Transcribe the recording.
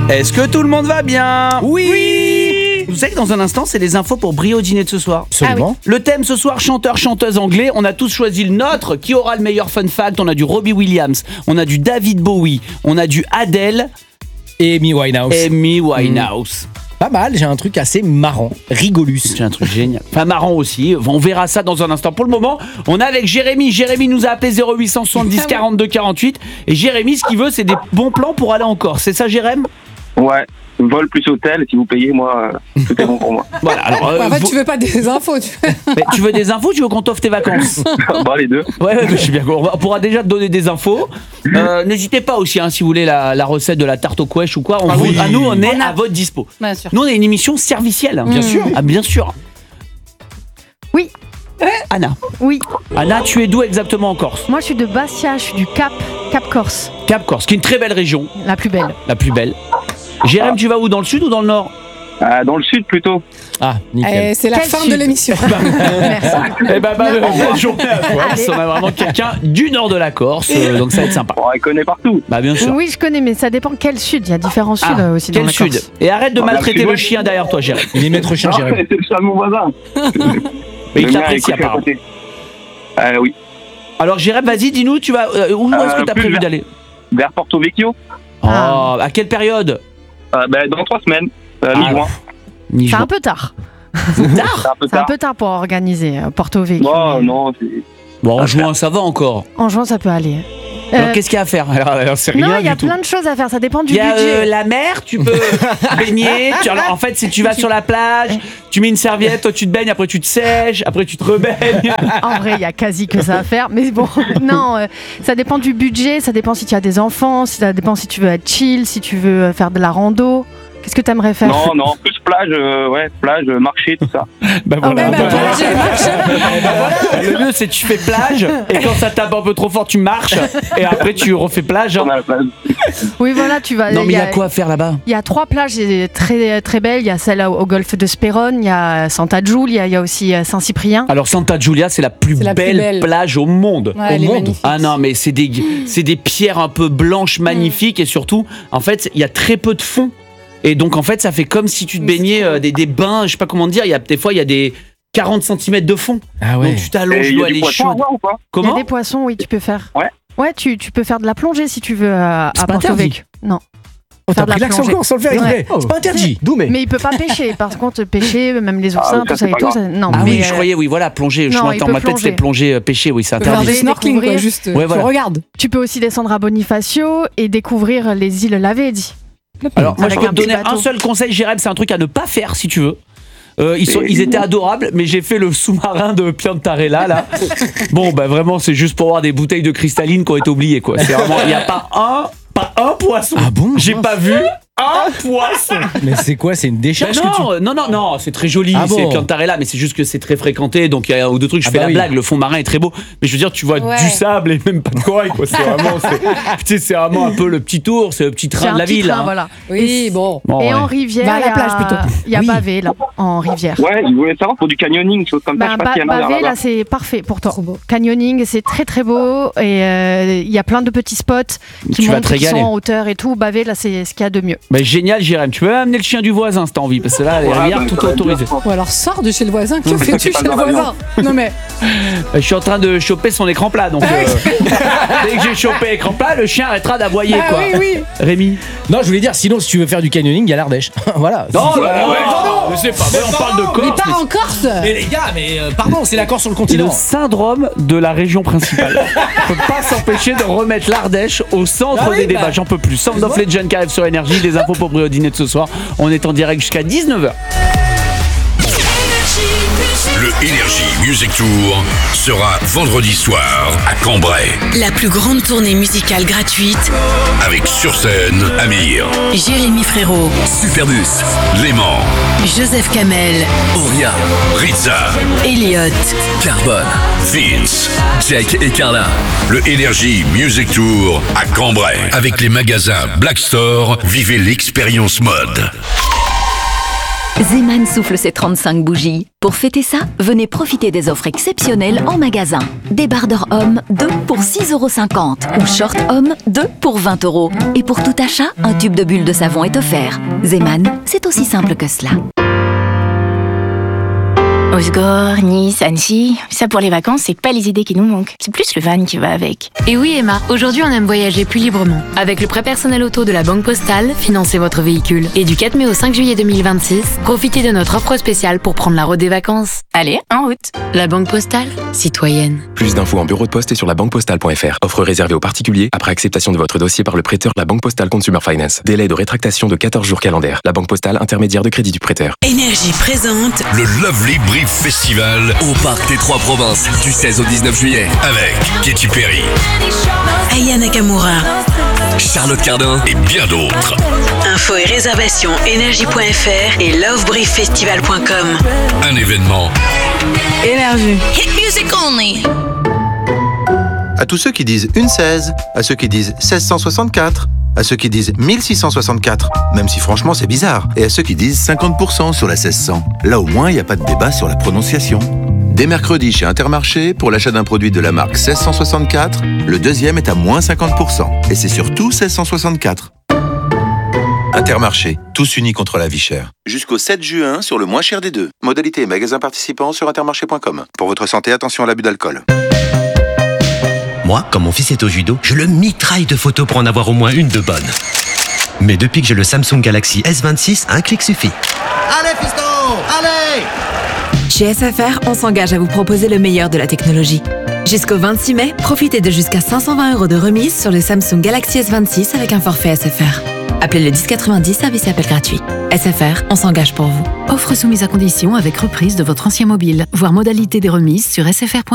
Est-ce que tout le monde va bien ? Oui. Vous savez que dans un instant, c'est les infos pour briller au dîner de ce soir. Absolument. Le thème ce soir, chanteur, chanteuse anglais. On a tous choisi le nôtre. Qui aura le meilleur fun fact ? On a du Robbie Williams, on a du David Bowie, on a du Adele Et Amy Winehouse. Pas mal, j'ai un truc assez marrant, rigolus. J'ai un truc génial. Enfin, marrant aussi. On verra ça dans un instant. Pour le moment, on est avec Jérémy. Jérémy nous a appelé 0870 42 48. Et Jérémy, ce qu'il veut, c'est des bons plans pour aller en Corse. C'est ça, Jérémy ? Ouais, vol plus hôtel, si vous payez, moi, tout est bon pour moi. Voilà. Alors, En fait, tu veux pas des infos, mais tu veux des infos ou tu veux qu'on t'offre tes vacances ? Bah, les deux. Ouais, je suis bien. On pourra déjà te donner des infos. N'hésitez pas aussi, si vous voulez la recette de la tarte au couèche ou quoi. Nous, on est à votre dispo. Bien sûr. Nous, on est une émission servicielle. Bien sûr. Ah, bien sûr. Oui. Anna. Oui. Anna, tu es d'où exactement en Corse ? Moi, je suis de Bastia, je suis du Cap Corse. Cap Corse, qui est une très belle région. La plus belle. La plus belle. Jérémy, tu vas où ? Dans le sud ou dans le nord ? Dans le sud, plutôt. Ah, nickel. C'est la Quel fin sud de l'émission. Merci. Eh ben, bonne journée à toi. Parce qu'on a vraiment quelqu'un du nord de la Corse, donc ça va être sympa. On les connaît partout. Bah, bien sûr. Oui, je connais, mais ça dépend quel sud. Il y a différents suds aussi dans Quel la sud ? Corse. Et arrête de maltraiter sud-ouest. le chien derrière toi, Jérémy. Il est maître chien, Non, Jérémy. c'est le chat de mon voisin. Mais il Le mien t'apprécie est couché à apparemment. côté. Oui. Alors, Jérémy, vas-y, dis-nous, tu vas où est-ce que tu as plus prévu vers- d'aller ? Vers Porto Vecchio. Oh, à quelle période ? Dans 3 semaines. Mi-juin. C'est un peu tard. C'est un peu C'est un tard. peu tard pour organiser Porto Vecchio. Non, c'est... Bon, en juin, ça va encore. En juin, ça peut aller. Alors, qu'est-ce qu'il y a à faire ? Alors, c'est rien Non, il y a du tout. plein de choses à faire. Ça dépend du Il y a budget. la mer, tu peux baigner. Alors, en fait, si tu vas sur la plage, tu mets une serviette, toi tu te baignes, après tu te sèches, après tu te rebaignes. En vrai, il y a quasi que ça à faire. Mais bon, non, ça dépend du budget. Ça dépend si tu as des enfants. Ça dépend si tu veux être chill, si tu veux faire de la rando. Qu'est-ce que tu aimerais faire? Non, plus plage, plage, marché, tout ça. Bah voilà. bah, voilà, j'ai marché. Le mieux, c'est que tu fais plage et quand ça tape un peu trop fort, tu marches et après tu refais plage. On a la plage. Oui, voilà, tu vas. Non, mais il y a quoi à faire là-bas? Il y a 3 plages très, très belles. Il y a celle au golfe de Spérone, il y a Santa Giulia, il y a aussi Saint-Cyprien. Alors, Santa Giulia, c'est la plus C'est la plus belle belle. plage au monde. Ouais, elle est magnifique. Ah non, mais c'est des pierres un peu blanches, magnifiques et surtout, en fait, il y a très peu de fond. Et donc, en fait, ça fait comme si tu te baignais des bains, je sais pas comment dire, des fois, il y a des 40 cm de fond. Ah ouais. Donc, tu t'allonges, Et il y l'eau, a elle du est poisson à chaude. voir ou pas? Il y a Comment? des poissons, oui, tu peux faire. Ouais. Ouais, tu peux faire de la plongée si tu veux à C'est pas Porto interdit. Vecchio. Non. Oh, Faire t'as de la pris l'accent plongée. encore sans le faire exprès. C'est pas interdit. D'où mais. Mais il peut pas pêcher. Par contre, pêcher, même les oursins, ça, tout ça c'est et pas tout. grave. Non, Ah mais oui, je croyais, oui, voilà, plonger. Je non, crois il dans peut ma tête, c'était plonger, pêcher, oui, c'est Tu peux faire interdit. des snorkeling, quoi, découvrir. juste. Ouais, voilà. Tu regardes. tu peux aussi descendre à Bonifacio et découvrir les îles Lavedi. Alors, moi, je Avec peux un te donner petit bateau. un seul conseil, Jérém, c'est un truc à ne pas faire si tu veux. Ils étaient adorables, mais j'ai fait le sous-marin de Piantarella là. Bon, bah vraiment, c'est juste pour avoir des bouteilles de cristalline qui ont été oubliées, quoi. C'est vraiment, il n'y a pas un poisson. Ah bon? J'ai pas vu un poisson. Mais c'est quoi? C'est une décharge que tu. Non, c'est très joli, Ah c'est bon. Piantarella, mais c'est juste que c'est très fréquenté, donc il y a un ou deux trucs, je Ah fais bah la oui. blague, le fond marin est très beau, mais je veux dire, tu vois Ouais. du sable et même pas de corail, quoi. C'est vraiment, tu sais, c'est vraiment un peu le petit tour, c'est le petit C'est train un de la petit ville. train, hein. voilà. Oui, bon. Bon, Et ouais. en rivière, Va à la il y a- plage, plutôt. il y a Oui. Bavé, là, en rivière. Ouais, je voulais savoir pour du canyoning, chose comme ça. Je sais pas s'il y en a Bavé, là-bas. là, c'est parfait pour toi. Trop beau. Canyoning, c'est très très beau et il y a plein de petits spots qui Tu vas montent, te qui sont régaler. en hauteur et tout. Bavé, là, c'est ce qu'il y a de mieux. Bah, génial, Jérém. Tu peux même amener le chien du voisin si t'as envie, parce que là, les Ouais, rivières, bah, tout ça va autorisé. bien. Ou alors sors de chez le voisin. Que fais-tu chez le voisin? Non mais. Je suis en train de choper son écran plat, donc dès que j'ai chopé l'écran plat, le chien arrêtera d'aboyer, Ah quoi. oui. Rémi. Non, je voulais dire, sinon, si tu veux faire du canyoning, il y a l'Ardèche. Voilà. Non, mais c'est pas vrai, on parle de Il Corse. part en Corse. Mais les gars, mais pardon, c'est la Corse sur le Le continent. syndrome de la région principale. On peut pas s'empêcher de remettre l'Ardèche au centre Ah oui, des débats. bah. J'en peux plus. Sound of Legend qui arrive sur Énergie. Des infos pour briller au dîner de ce soir. On est en direct jusqu'à 19h. Le Energy Music Tour sera vendredi soir à Cambrai La plus grande tournée musicale gratuite, avec sur scène Amir, Jérémy Frérot, Superbus, Léman, Joseph Kamel, Auria, Rizza, Elliott, Carbone, Vince, Jake et Carla. Le Energy Music Tour à Cambrai avec les magasins Black Store. Vivez l'expérience mode. Zeman souffle ses 35 bougies. Pour fêter ça, venez profiter des offres exceptionnelles en magasin. Débardeur homme, 2 pour 6,50 € ou short homme, 2 pour 20 €. Et pour tout achat, un tube de bulles de savon est offert. Zeman, c'est aussi simple que cela. Osgore, Nice, Annecy, ça pour les vacances, c'est pas les idées qui nous manquent. C'est plus le van qui va avec. Et oui Emma, aujourd'hui on aime voyager plus librement. Avec le prêt personnel auto de la Banque Postale, financez votre véhicule. Et du 4 mai au 5 juillet 2026, profitez de notre offre spéciale pour prendre la route des vacances. Allez, en route. La Banque Postale, citoyenne. Plus d'infos en bureau de poste et sur labanquepostale.fr. Offre réservée aux particuliers après acceptation de votre dossier par le prêteur La Banque Postale Consumer Finance. Délai de rétractation de 14 jours calendaires. La Banque Postale, intermédiaire de crédit du prêteur. Énergie présente Le Lovely Brief Festival au Parc des Trois Provinces du 16 au 19 juillet avec Katy Perry, Aya Nakamura. Charlotte Cardin et bien d'autres. Infos et réservations énergie.fr et lovebrieffestival.com. Un événement Énergie. Hit music only. À tous ceux qui disent une 16, à ceux qui disent 1664, à ceux qui disent 1664, même si franchement c'est bizarre, et à ceux qui disent 50% sur la 1600. Là au moins il n'y a pas de débat sur la prononciation. Dès mercredi chez Intermarché, pour l'achat d'un produit de la marque 1664, le deuxième est à moins 50%. Et c'est surtout 1664. Intermarché, tous unis contre la vie chère. Jusqu'au 7 juin sur le moins cher des deux. Modalité et magasins participants sur intermarché.com. Pour votre santé, attention à l'abus d'alcool. Moi, quand mon fils est au judo, je le mitraille de photos pour en avoir au moins une de bonne. Mais depuis que j'ai le Samsung Galaxy S26, un clic suffit. Allez fiston, allez! Chez SFR, on s'engage à vous proposer le meilleur de la technologie. Jusqu'au 26 mai, profitez de jusqu'à 520 € de remise sur le Samsung Galaxy S26 avec un forfait SFR. Appelez le 1090, service et appel gratuit. SFR, on s'engage pour vous. Offre soumise à condition avec reprise de votre ancien mobile. Voir modalité des remises sur sfr.fr.